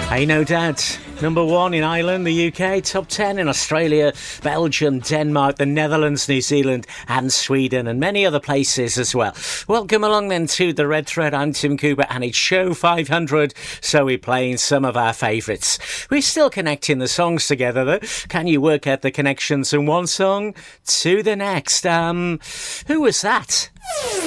Hey, no doubt. Number 1 in Ireland, the UK, top 10 in Australia, Belgium, Denmark, the Netherlands, New Zealand and Sweden and many other places as well. Welcome along then to The Red Thread. I'm Tim Cooper and it's show 500, so we're playing some of our favourites. We're still connecting the songs together though. Can you work out the connections from one song to the next? Who was that?